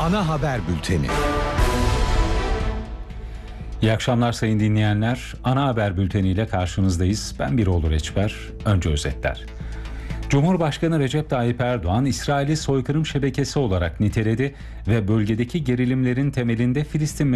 Ana haber bülteni. İyi akşamlar sayın dinleyenler. Ana haber bülteniyle karşınızdayız. Ben Birol Reçber. Önce özetler. Cumhurbaşkanı Recep Tayyip Erdoğan, İsrail'i soykırım şebekesi olarak niteledi ve bölgedeki gerilimlerin temelinde Filistin